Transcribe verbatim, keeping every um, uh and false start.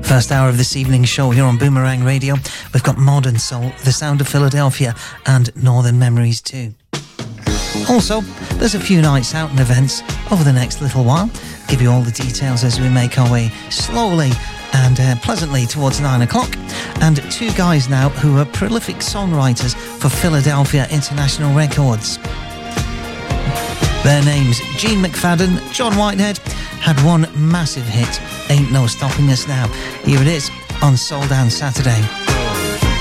First hour of this evening's show here on Boomerang Radio. We've got Modern Soul, The Sound of Philadelphia and Northern Memories too. Also, there's a few nights out and events over the next little while. Give you all the details as we make our way slowly and uh, pleasantly towards nine o'clock. And two guys now who are prolific songwriters for Philadelphia International Records. Their names, Gene McFadden, John Whitehead, had one massive hit, Ain't No Stopping Us Now. Here it is on Soul Down Saturday.